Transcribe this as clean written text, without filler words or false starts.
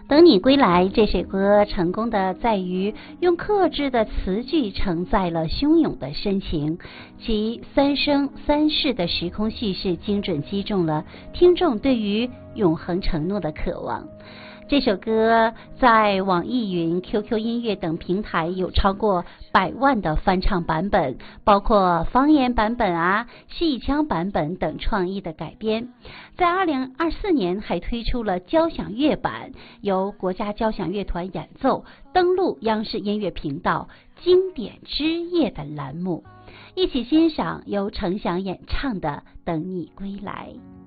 等你归来这首歌成功的在于用克制的词句承载了汹涌的深情，其三生三世的时空叙事精准击中了听众对于永恒承诺的渴望。这首歌在网易云、QQ 音乐等平台有超过100万的翻唱版本，包括方言版本戏腔版本等创意的改编。在2024年还推出了交响乐版，由国家交响乐团演奏，登陆央视音乐频道经典之夜的栏目。一起欣赏由程响演唱的《等你归来》。